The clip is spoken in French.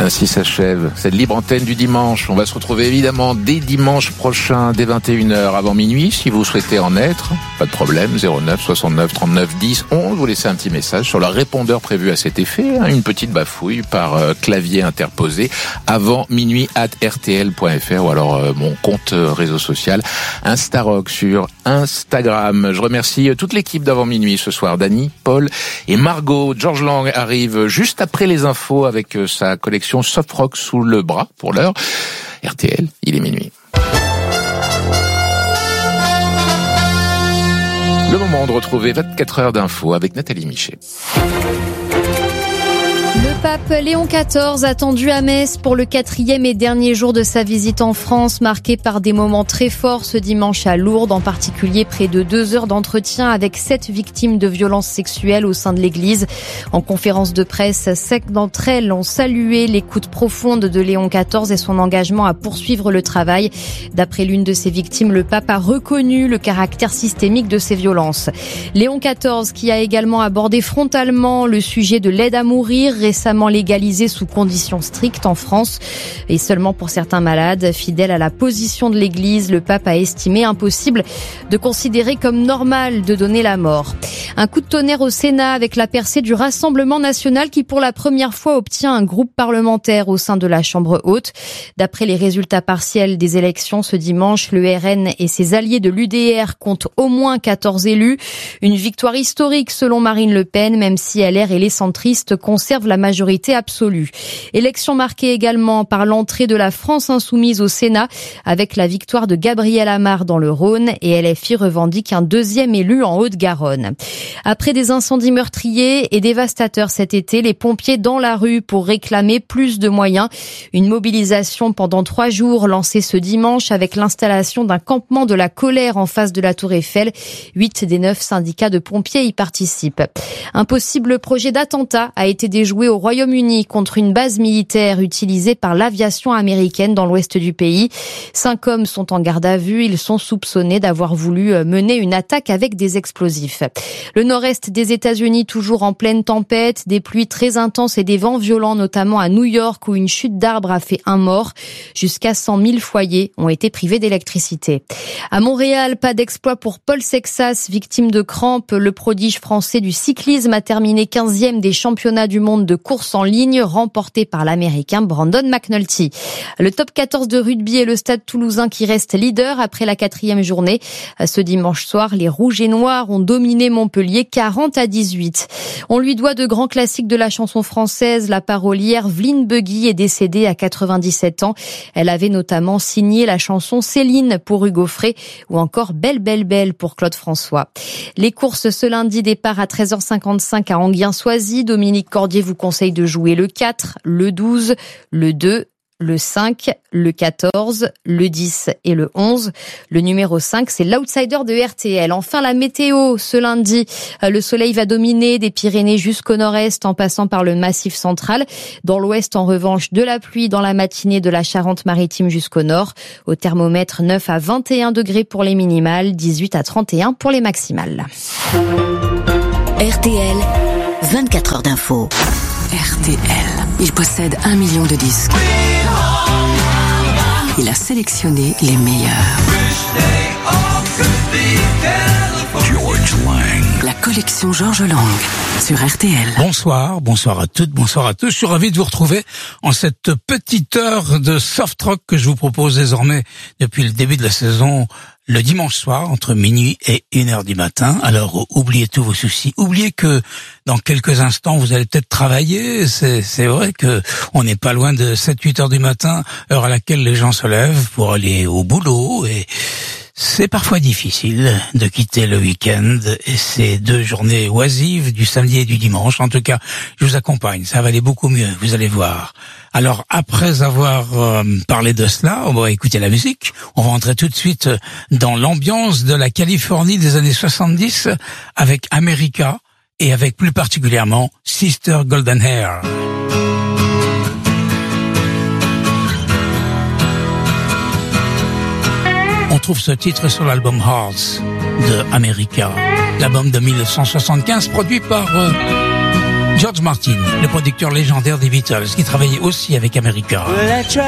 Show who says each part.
Speaker 1: Ainsi s'achève cette libre antenne du dimanche. On va se retrouver évidemment dès dimanche prochain, dès 21h avant minuit. Si vous souhaitez en être, pas de problème, 09 69 39 10 11. Vous laissez un petit message sur le répondeur prévu à cet effet. Une petite bafouille par clavier interposé avant minuit @rtl.fr ou alors mon compte réseau social Instarock sur Instagram. Je remercie toute l'équipe d'avant minuit ce soir. Dany, Paul et Margot. Georges Lang arrive juste après les infos avec sa collection Soft Rock sous le bras pour l'heure. RTL, il est minuit. Le moment de retrouver 24 heures d'infos avec Nathalie Michet.
Speaker 2: Le pape Léon XIV attendu à Metz pour le 4e et dernier jour de sa visite en France, marqué par des moments très forts ce dimanche à Lourdes, en particulier près de 2 heures d'entretien avec 7 victimes de violences sexuelles au sein de l'église. En conférence de presse, 5 d'entre elles ont salué l'écoute profonde de Léon XIV et son engagement à poursuivre le travail. D'après l'une de ces victimes, le pape a reconnu le caractère systémique de ces violences. Léon XIV qui a également abordé frontalement le sujet de l'aide à mourir, récemment légalisée sous conditions strictes en France et seulement pour certains malades. Fidèle à la position de l'Église, le pape a estimé impossible de considérer comme normal de donner la mort. Un coup de tonnerre au Sénat avec la percée du Rassemblement national qui pour la première fois obtient un groupe parlementaire au sein de la Chambre haute. D'après les résultats partiels des élections ce dimanche, le RN et ses alliés de l'UDR comptent au moins 14 élus. Une victoire historique selon Marine Le Pen, même si LR et les centristes conservent la majorité absolue. Élection marquée également par l'entrée de la France insoumise au Sénat avec la victoire de Gabriel Amar dans le Rhône et LFI revendique un 2e élu en Haute-Garonne. Après des incendies meurtriers et dévastateurs cet été, les pompiers dans la rue pour réclamer plus de moyens. Une mobilisation pendant 3 jours lancée ce dimanche avec l'installation d'un campement de la colère en face de la Tour Eiffel. 8 des 9 syndicats de pompiers y participent. Un possible projet d'attentat a été déjoué au Royaume-Uni contre une base militaire utilisée par l'aviation américaine dans l'ouest du pays. 5 hommes sont en garde à vue. Ils sont soupçonnés d'avoir voulu mener une attaque avec des explosifs. Le nord-est des États-Unis toujours en pleine tempête, des pluies très intenses et des vents violents, notamment à New York où une chute d'arbres a fait un mort. Jusqu'à 100 000 foyers ont été privés d'électricité. À Montréal, pas d'exploit pour Paul Sexas, victime de crampes. Le prodige français du cyclisme a terminé 15e des championnats du monde de course en ligne, remporté par l'Américain Brandon McNulty. Le top 14 de rugby et le Stade Toulousain qui reste leader après la 4e journée. Ce dimanche soir, les Rouges et Noirs ont dominé Montpellier 40-18. On lui doit de grands classiques de la chanson française. La parolière Vline Buggy est décédée à 97 ans. Elle avait notamment signé la chanson Céline pour Hugo Frey ou encore Belle Belle Belle pour Claude François. Les courses ce lundi, départ à 13h55 à Enghien-Soisy. Dominique Cordier vous conseille de jouer le 4, le 12, le 2, le 5, le 14, le 10 et le 11. Le numéro 5, c'est l'outsider de RTL. Enfin, la météo ce lundi. Le soleil va dominer des Pyrénées jusqu'au nord-est en passant par le Massif central. Dans l'ouest, en revanche, de la pluie dans la matinée de la Charente-Maritime jusqu'au nord. Au thermomètre, 9 à 21 degrés pour les minimales, 18 à 31 pour les maximales.
Speaker 3: RTL, 24 heures d'info.
Speaker 4: RTL. Il possède 1 million de disques. Il a sélectionné les meilleurs.
Speaker 5: George Lang.
Speaker 4: La collection Georges Lang sur RTL.
Speaker 5: Bonsoir à toutes, bonsoir à tous. Je suis ravi de vous retrouver en cette petite heure de soft rock que je vous propose désormais depuis le début de la saison, le dimanche soir, entre minuit et 1h du matin. Alors, oubliez tous vos soucis. Oubliez que dans quelques instants, vous allez peut-être travailler. C'est vrai que on n'est pas loin de 7-8 heures du matin, heure à laquelle les gens se lèvent pour aller au boulot, et c'est parfois difficile de quitter le week-end et ces 2 journées oisives du samedi et du dimanche. En tout cas, je vous accompagne. Ça va aller beaucoup mieux, vous allez voir. Alors, après avoir parlé de cela, on va écouter la musique. On va entrer tout de suite dans l'ambiance de la Californie des années 70 avec America et avec plus particulièrement Sister Golden Hair. On trouve ce titre sur l'album Hearts de America, l'album de 1975 produit par George Martin, le producteur légendaire des Beatles, qui travaillait aussi avec America.